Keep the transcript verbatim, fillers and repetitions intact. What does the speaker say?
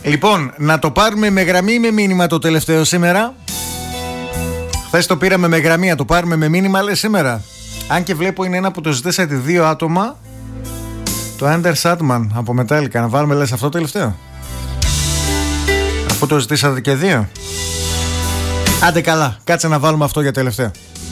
Λοιπόν, να το πάρουμε με γραμμή ή με μήνυμα το τελευταίο σήμερα? Χθες το πήραμε με γραμμή, να το πάρουμε με μήνυμα λες σήμερα? Αν και βλέπω είναι ένα που το ζητήσατε δύο άτομα. Το Ender Sandman από Metallica. Να βάλουμε λες αυτό τελευταίο, αφού το ζητήσατε και δύο? Άντε καλά, κάτσε να βάλουμε αυτό για τελευταίο.